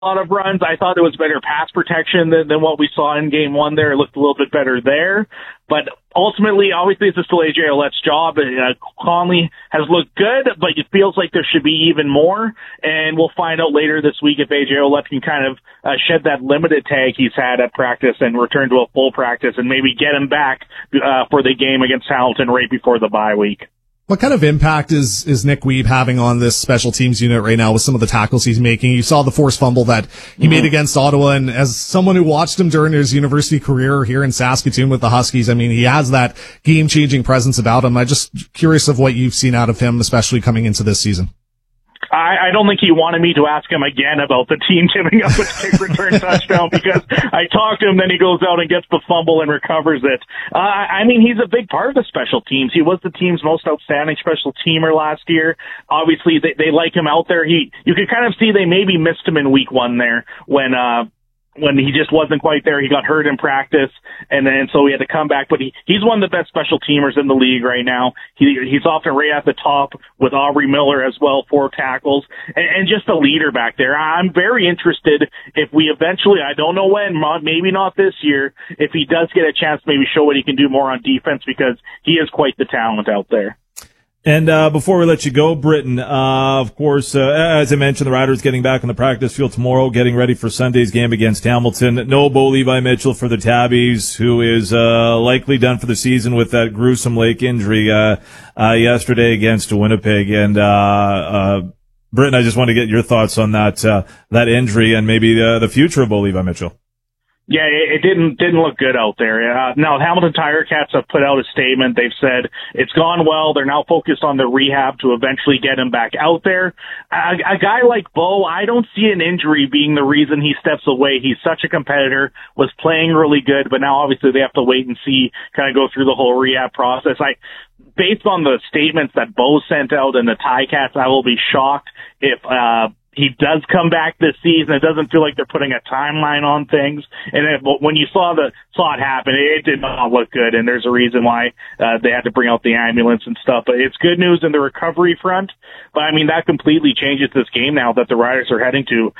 lot of runs. I thought it was better pass protection than what we saw in game one there. It looked a little bit better there. But ultimately, obviously, it's still A.J. Ouellette's job. Conley has looked good, but it feels like there should be even more. And we'll find out later this week if A.J. Ouellette can kind of shed that limited tag he's had at practice and return to a full practice and maybe get him back for the game against Hamilton right before the bye week. What kind of impact is Nick Wiebe having on this special teams unit right now with some of the tackles he's making? You saw the forced fumble that he made against Ottawa, and as someone who watched him during his university career here in Saskatoon with the Huskies, I mean, he has that game-changing presence about him. I'm just curious of what you've seen out of him, especially coming into this season. I don't think he wanted me to ask him again about the team giving up a kick return touchdown because I talked to him, then he goes out and gets the fumble and recovers it. I mean, he's a big part of the special teams. He was the team's most outstanding special teamer last year. Obviously, they like him out there. You could kind of see they maybe missed him in week one there when he just wasn't quite there. He got hurt in practice, and so he had to come back. But he's one of the best special teamers in the league right now. He's often right at the top with Aubrey Miller as well, 4 tackles, and just a leader back there. I'm very interested if we eventually, I don't know when, maybe not this year, if he does get a chance to maybe show what he can do more on defense, because he is quite the talent out there. And before we let you go, Britton, of course, as I mentioned, the Riders getting back on the practice field tomorrow, getting ready for Sunday's game against Hamilton. No Bo Levi Mitchell for the Tabbies, who is likely done for the season with that gruesome leg injury yesterday against Winnipeg. And Britton, I just want to get your thoughts on that injury and maybe the future of Bo Levi Mitchell. Yeah, it didn't look good out there. Now, Hamilton Tiger Cats have put out a statement. They've said it's gone well. They're now focused on the rehab to eventually get him back out there. A guy like Bo, I don't see an injury being the reason he steps away. He's such a competitor, was playing really good, but now obviously they have to wait and see, kind of go through the whole rehab process. Based on the statements that Bo sent out and the Ticats, I will be shocked if he does come back this season. It doesn't feel like they're putting a timeline on things. And when you saw it happen, it did not look good. And there's a reason why they had to bring out the ambulance and stuff. But it's good news in the recovery front. But I mean, that completely changes this game now that the Riders are heading to.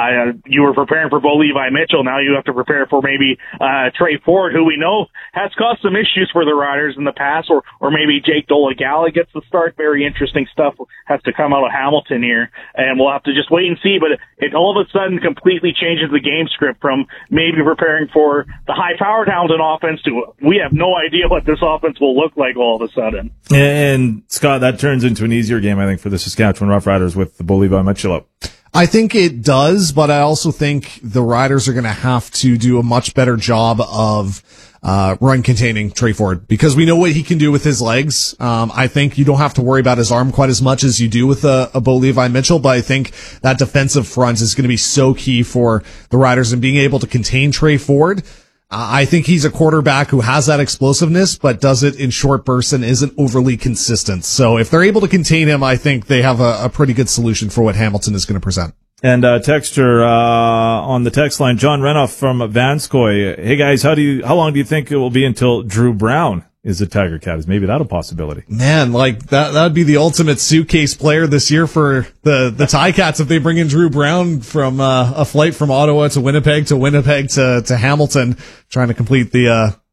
You were preparing for Bo Levi Mitchell. Now you have to prepare for maybe Trey Ford, who we know has caused some issues for the Riders in the past, or maybe Jake Dolegala gets the start. Very interesting stuff has to come out of Hamilton here, and we'll have to just wait and see. But it all of a sudden completely changes the game script from maybe preparing for the high-powered Hamilton offense to we have no idea what this offense will look like all of a sudden. And Scott, that turns into an easier game, I think, for the Saskatchewan Roughriders with the Bo Levi Mitchell up. I think it does, but I also think the Riders are going to have to do a much better job of run containing Trey Ford, because we know what he can do with his legs. I think you don't have to worry about his arm quite as much as you do with a Bo Levi Mitchell, but I think that defensive front is going to be so key for the Riders and being able to contain Trey Ford. I think he's a quarterback who has that explosiveness, but does it in short bursts and isn't overly consistent. So if they're able to contain him, I think they have a pretty good solution for what Hamilton is going to present. And texture on the text line, John Renoff from Vanscoy. Hey guys, how long do you think it will be until Drew Brown is a Tiger Cat? Is maybe that a possibility? Man, like that'd be the ultimate suitcase player this year for the Ticats if they bring in Drew Brown from a flight from Ottawa to Winnipeg to Hamilton, trying to complete the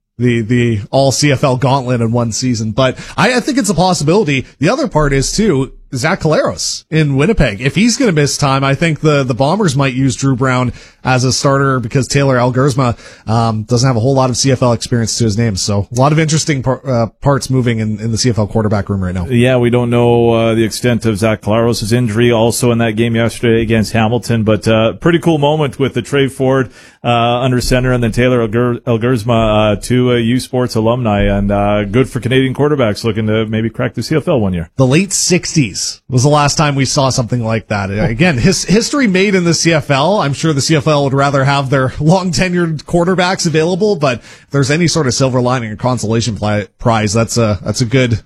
all CFL gauntlet in one season. But I think it's a possibility. The other part is too, Zach Collaros in Winnipeg. If he's going to miss time, I think the Bombers might use Drew Brown as a starter because Taylor Algersma doesn't have a whole lot of CFL experience to his name. So a lot of interesting parts moving in the CFL quarterback room right now. Yeah, we don't know the extent of Zach Collaros' injury also in that game yesterday against Hamilton, but pretty cool moment with the Trey Ford under center and then Taylor Algersma, two U Sports alumni, and good for Canadian quarterbacks looking to maybe crack the CFL one year. The late 60s was the last time we saw something like that. Again, history made in the CFL. I'm sure the CFL would rather have their long tenured quarterbacks available, but if there's any sort of silver lining or consolation prize, that's a good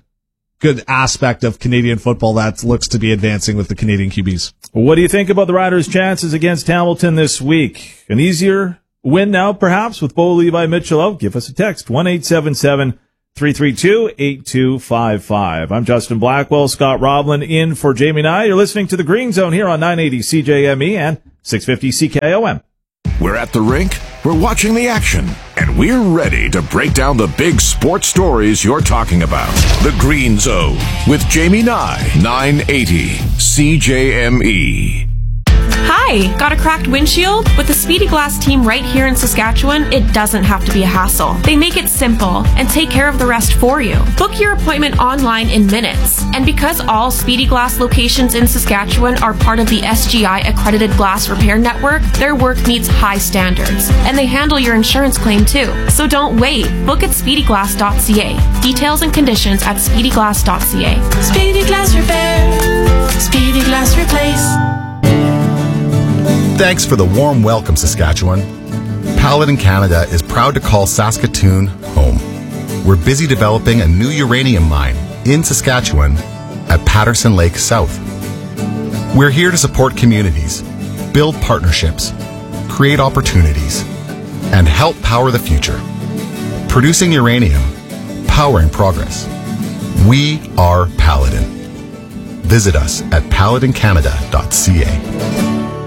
aspect of Canadian football that looks to be advancing with the Canadian QBs. What do you think about the Riders' chances against Hamilton this week? An easier win now, perhaps, with Bo Levi Mitchell out? Give us a text, 1-877-332-8255. I'm Justin Blackwell, Scott Roblin in for Jamie Nye. You're listening to The Green Zone here on 980 CJME and 650 CKOM. We're at the rink, we're watching the action, and we're ready to break down the big sports stories you're talking about. The Green Zone with Jamie Nye, 980 CJME. Hi, got a cracked windshield? With the Speedy Glass team right here in Saskatchewan, it doesn't have to be a hassle. They make it simple and take care of the rest for you. Book your appointment online in minutes. And because all Speedy Glass locations in Saskatchewan are part of the SGI accredited glass repair network, their work meets high standards. And they handle your insurance claim too. So don't wait. Book at speedyglass.ca. Details and conditions at speedyglass.ca. Speedy Glass Repair. Speedy Glass Replace. Thanks for the warm welcome, Saskatchewan. Paladin Canada is proud to call Saskatoon home. We're busy developing a new uranium mine in Saskatchewan at Patterson Lake South. We're here to support communities, build partnerships, create opportunities, and help power the future. Producing uranium, powering progress. We are Paladin. Visit us at paladincanada.ca.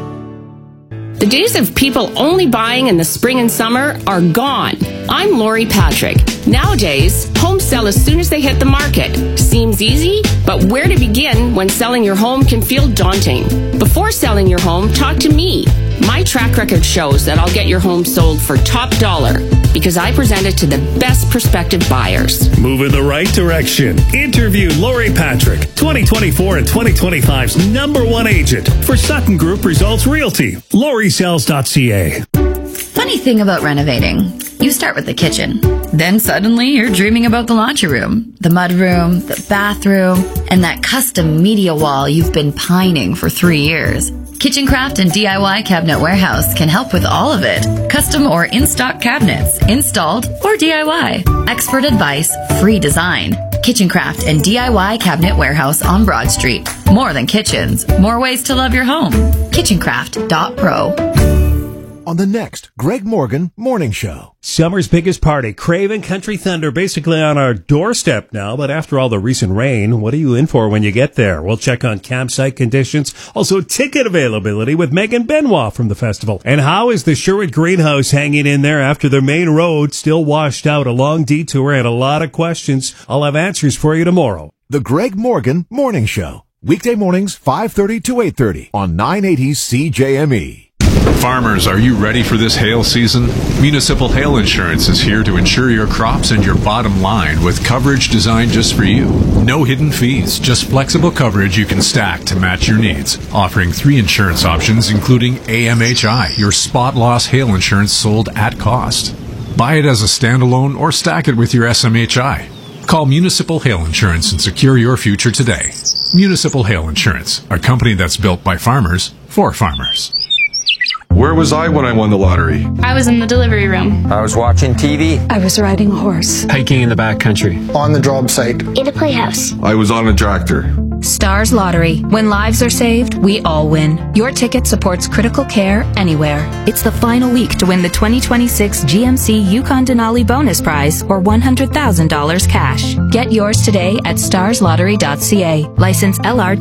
The days of people only buying in the spring and summer are gone. I'm Lori Patrick. Nowadays, homes sell as soon as they hit the market. Seems easy, but where to begin when selling your home can feel daunting? Before selling your home, talk to me. My track record shows that I'll get your home sold for top dollar because I present it to the best prospective buyers. Move in the right direction. Interview Lori Patrick, 2024 and 2025's #1 agent for Sutton Group Results Realty. LoriSells.ca. Funny thing about renovating. You start with the kitchen. Then suddenly you're dreaming about the laundry room, the mudroom, the bathroom, and that custom media wall you've been pining for 3 years. Kitchencraft and DIY Cabinet Warehouse can help with all of it. Custom or in-stock cabinets, installed or DIY. Expert advice, free design. Kitchencraft and DIY Cabinet Warehouse on Broad Street. More than kitchens, more ways to love your home. Kitchencraft.pro. On the next Greg Morgan Morning Show. Summer's biggest party, Craven Country Thunder, basically on our doorstep now, but after all the recent rain, what are you in for when you get there? We'll check on campsite conditions, also ticket availability with Megan Benoit from the festival. And how is the Sherwood Greenhouse hanging in there after the main road still washed out? A long detour and a lot of questions. I'll have answers for you tomorrow. The Greg Morgan Morning Show. Weekday mornings, 5:30 to 8:30 on 980 CJME. Farmers, are you ready for this hail season? Municipal Hail Insurance is here to insure your crops and your bottom line with coverage designed just for you. No hidden fees, just flexible coverage you can stack to match your needs. Offering 3 insurance options, including AMHI, your spot loss hail insurance sold at cost. Buy it as a standalone or stack it with your SMHI. Call Municipal Hail Insurance and secure your future today. Municipal Hail Insurance, a company that's built by farmers for farmers. Where was I when I won the lottery? I was in the delivery room. I was watching TV. I was riding a horse. Hiking in the backcountry. On the job site. In a playhouse. I was on a tractor. Stars Lottery. When lives are saved, we all win. Your ticket supports critical care anywhere. It's the final week to win the 2026 GMC Yukon Denali bonus prize or $100,000 cash. Get yours today at starslottery.ca. License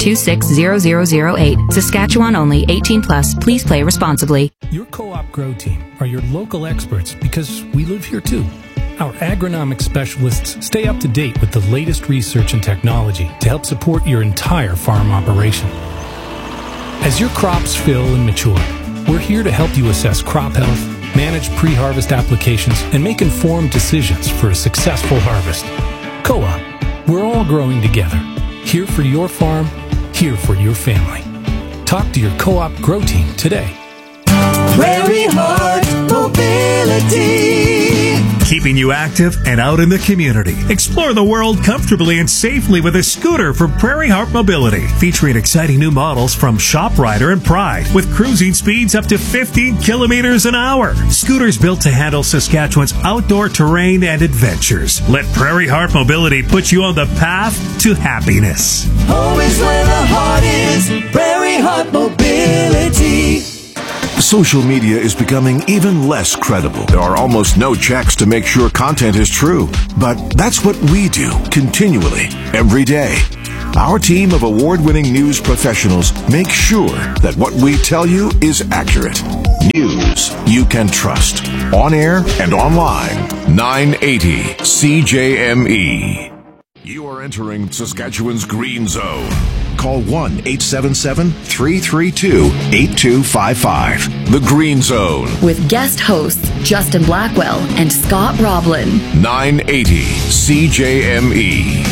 LR260008. Saskatchewan only. 18+. Please play responsibly. Your Co-op Grow team are your local experts because we live here too. Our agronomic specialists stay up to date with the latest research and technology to help support your entire farm operation. As your crops fill and mature, we're here to help you assess crop health, manage pre-harvest applications, and make informed decisions for a successful harvest. Co-op, we're all growing together. Here for your farm, here for your family. Talk to your Co-op Grow team today. Prairie Heart Mobility. Keeping you active and out in the community. Explore the world comfortably and safely with a scooter from Prairie Heart Mobility. Featuring exciting new models from ShopRider and Pride with cruising speeds up to 15 kilometers an hour. Scooters built to handle Saskatchewan's outdoor terrain and adventures. Let Prairie Heart Mobility put you on the path to happiness. Home is where the heart is. Prairie Heart Mobility. Social media is becoming even less credible. There are almost no checks to make sure content is true. But that's what we do continually, every day. Our team of award-winning news professionals make sure that what we tell you is accurate. News you can trust. On air and online. 980 CJME. You are entering Saskatchewan's Green Zone. Call 1-877-332-8255. The Green Zone. With guest hosts Justin Blackwell and Scott Roblin. 980 CJME.